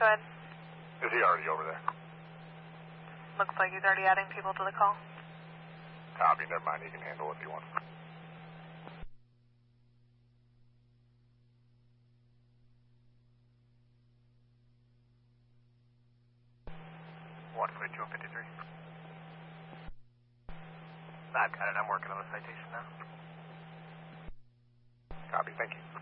Go ahead. Is he already over there? Looks like he's already adding people to the call. Copy, never mind. He can handle it if he wants. Waterway 253. I've got it. I'm working on the citation now. Copy, thank you.